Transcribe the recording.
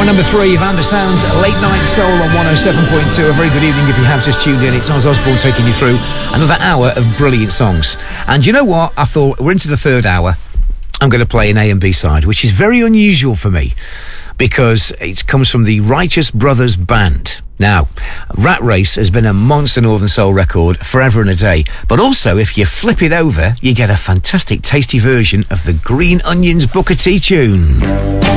Hour number 3 of Amber Sounds Late Night Soul on 107.2. A very good evening if you have just tuned in. It's Oz Osborne taking you through another hour of brilliant songs. And you know what? I thought, we're into the third hour. I'm going to play an A and B side, which is very unusual for me because it comes from the Righteous Brothers Band. Now, Rat Race has been a monster Northern Soul record forever and a day, but also if you flip it over, you get a fantastic tasty version of the Green Onions Booker T tune.